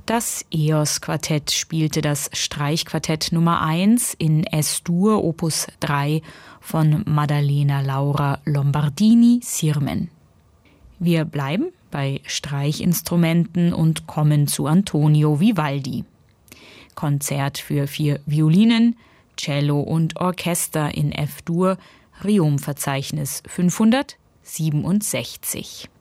Das EOS-Quartett spielte das Streichquartett Nummer 1 in S-Dur Opus 3 von Maddalena Laura Lombardini-Sirmen. Wir bleiben bei Streichinstrumenten und kommen zu Antonio Vivaldi. Konzert für 4 Violinen, Cello und Orchester in F-Dur, Riom-Verzeichnis 567.